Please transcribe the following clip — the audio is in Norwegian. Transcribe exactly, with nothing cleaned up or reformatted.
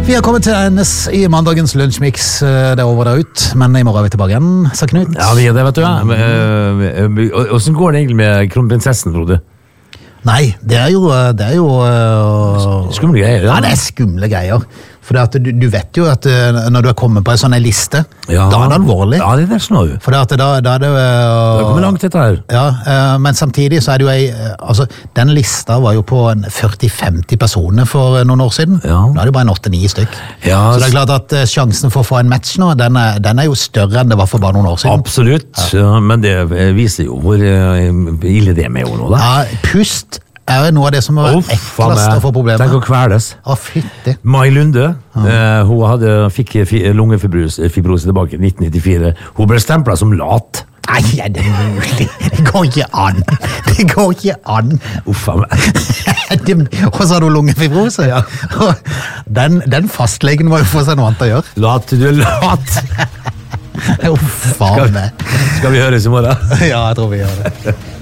Vi har kommet til endes i mandagens lunsjmix. Det er over der ut, men i morgen er vi tilbake igjen, sa Knut. Ja, vi er det, vet du. Ja. Hvordan går det egentlig med kronprinsessen, Frode? Nei, det er jo... Det er jo uh, skumle greier, ja. Ja, det er skumle greier. For det at du, du vet jo at uh, når du er kommet på en sånn liste, ja, da er det alvorlig. Ja, det er det sånn. For det at da, da er det... Uh, det kommer langt dette her. Ja, uh, men samtidig så er det jo ei... Uh, altså, den lista var jo på førti til femti personer for uh, noen år siden. Ja. Nå er det bare en åtte ni stykk. Ja, så det er klart at uh, sjansen for å få en match nå, den er, den er jo større enn det var for bare noen år siden. Absolutt, ja. Ja, men det viser jo hvor uh, ille det er med jo nå, da. Ja, pust er noe av det som er eklest å få problemer. Tenk å kveles. Å, fytti. Mai Lunde, ja. uh, hun hadde, fikk lungefibrose tilbake i nitten nittifire. Hun ble stemplet som lat. Nei, er det mulig? Det går ikke an. Det går ikke an. Uffa meg. Og så har du lungefibrose. Ja. Den, den fastlegen må jo få seg noe annet å gjøre. Lat, du er lat. Uffa meg. Skal vi høres i morgen? Ja, jeg tror vi gjør det.